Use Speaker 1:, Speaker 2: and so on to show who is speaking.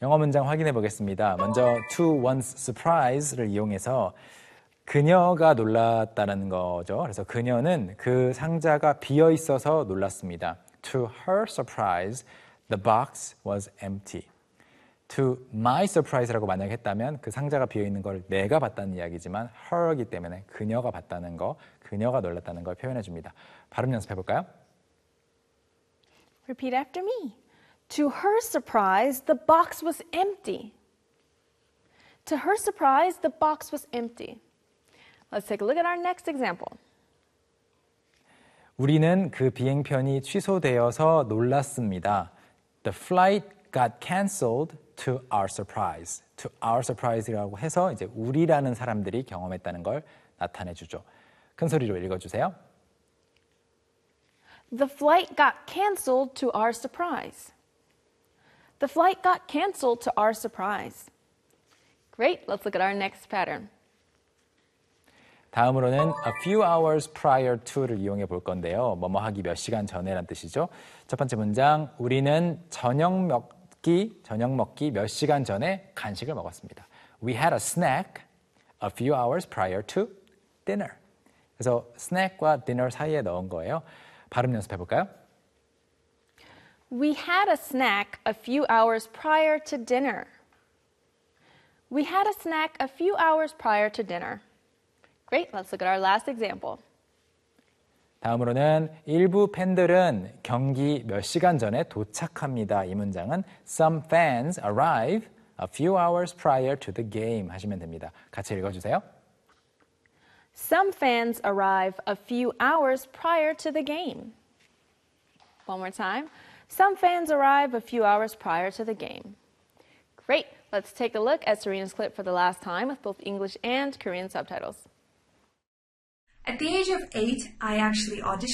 Speaker 1: 영어 문장 확인해 보겠습니다. 먼저 to one's surprise를 이용해서 그녀가 놀랐다는 거죠. 그래서 그녀는 그 상자가 비어 있어서 놀랐습니다. To her surprise, the box was empty. To my surprise라고 만약에 했다면 그 상자가 비어 있는 걸 내가 봤다는 이야기지만 her이기 때문에 그녀가 봤다는 거, 그녀가 놀랐다는 걸 표현해 줍니다. 발음 연습해 볼까요?
Speaker 2: Repeat after me. To her surprise, the box was empty. To her surprise, the box was empty. Let's take a look at our next example.
Speaker 1: 우리는 그 비행편이 취소되어서 놀랐습니다. The flight got cancelled to our surprise. To our surprise라고 해서 이제 우리라는 사람들이 경험했다는 걸 나타내 주죠. 큰 소리로 읽어주세요.
Speaker 2: The flight got cancelled to our surprise. The flight got cancelled to our surprise. Great, let's look at our next pattern.
Speaker 1: 다음으로는 a few hours prior to를 이용해 볼 건데요. 뭐뭐 하기 몇 시간 전에란 뜻이죠. 첫 번째 문장, 우리는 저녁 먹기 몇 시간 전에 간식을 먹었습니다. We had a snack a few hours prior to dinner. 그래서 snack과 dinner 사이에 넣은 거예요. 발음 연습해 볼까요?
Speaker 2: We had a snack a few hours prior to dinner. We had a snack a few hours prior to dinner. Great, let's look at our last example.
Speaker 1: 다음으로는 일부 팬들은 경기 몇 시간 전에 도착합니다. 이 문장은 Some fans arrive a few hours prior to the game 하시면 됩니다. 같이 읽어주세요.
Speaker 2: Some fans arrive a few hours prior to the game. One more time. Some fans arrive a few hours prior to the game. Great, let's take a look at Serena's clip for the last time with both English and Korean subtitles.
Speaker 3: At the age of 8, I actually auditioned